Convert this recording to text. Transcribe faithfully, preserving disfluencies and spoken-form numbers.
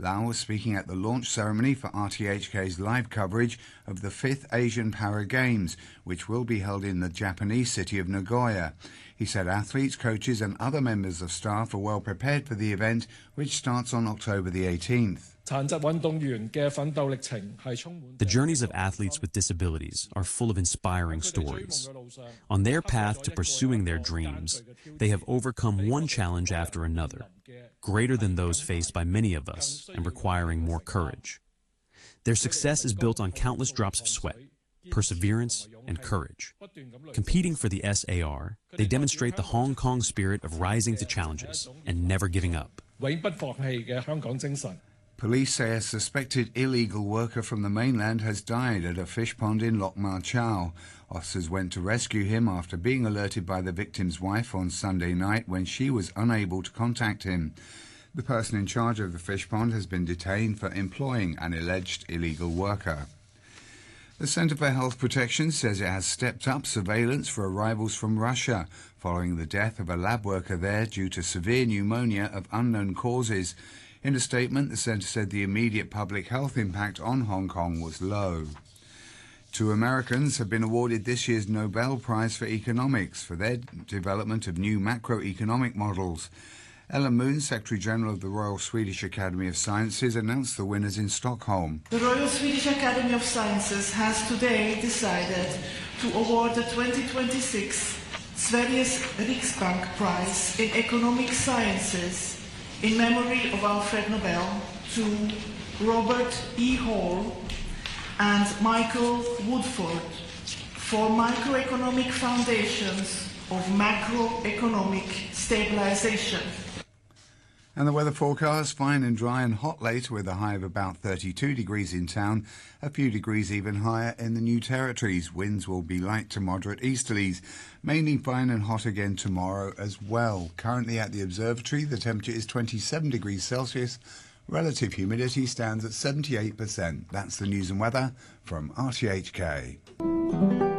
Lau was speaking at the launch ceremony for R T H K's live coverage of the fifth Asian Para Games, which will be held in the Japanese city of Nagoya. He said athletes, coaches and other members of staff are well prepared for the event, which starts on October the eighteenth. The journeys of athletes with disabilities are full of inspiring stories. On their path to pursuing their dreams, they have overcome one challenge after another, greater than those faced by many of us and requiring more courage. Their success is built on countless drops of sweat, perseverance, and courage. Competing for the S A R, they demonstrate the Hong Kong spirit of rising to challenges and never giving up. Police say a suspected illegal worker from the mainland has died at a fish pond in Lok Ma Chau. Officers went to rescue him after being alerted by the victim's wife on Sunday night when she was unable to contact him. The person in charge of the fish pond has been detained for employing an alleged illegal worker. The Centre for Health Protection says it has stepped up surveillance for arrivals from Russia following the death of a lab worker there due to severe pneumonia of unknown causes. In a statement, the centre said the immediate public health impact on Hong Kong was low. Two Americans have been awarded this year's Nobel Prize for Economics for their development of new macroeconomic models. Ellen Moon, Secretary-General of the Royal Swedish Academy of Sciences, announced the winners in Stockholm. The Royal Swedish Academy of Sciences has today decided to award the twenty twenty-six Sveriges Riksbank Prize in Economic Sciences in memory of Alfred Nobel to Robert E. Hall and Michael Woodford for microeconomic foundations of macroeconomic stabilization. And the weather forecast, fine and dry and hot later with a high of about thirty-two degrees in town, a few degrees even higher in the New Territories. Winds will be light to moderate easterlies, mainly fine and hot again tomorrow as well. Currently at the observatory, the temperature is twenty-seven degrees Celsius. Relative humidity stands at seventy-eight percent. That's the news and weather from R T H K.